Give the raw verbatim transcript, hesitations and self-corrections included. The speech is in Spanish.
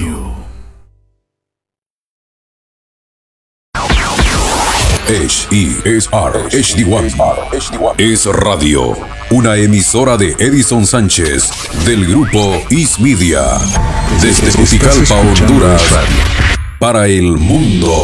H E S R H D uno es radio, una emisora de Edison Sánchez del grupo Is Media, desde Juticalpa, Honduras, para el mundo.